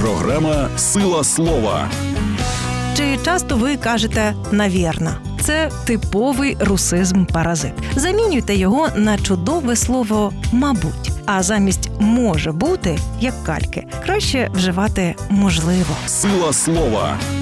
Програма «Сила слова». Чи часто ви кажете «навірно»? Це типовий русизм-паразит. Замінюйте його на чудове слово «мабуть». А замість «може бути», як кальки, краще вживати «можливо». Сила слова.